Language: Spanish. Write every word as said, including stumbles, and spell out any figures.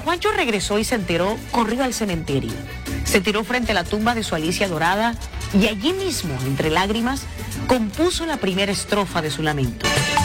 Cuando Juancho regresó y se enteró, corrió al cementerio. Se tiró frente a la tumba de su Alicia adorada y allí mismo, entre lágrimas, compuso la primera estrofa de su lamento.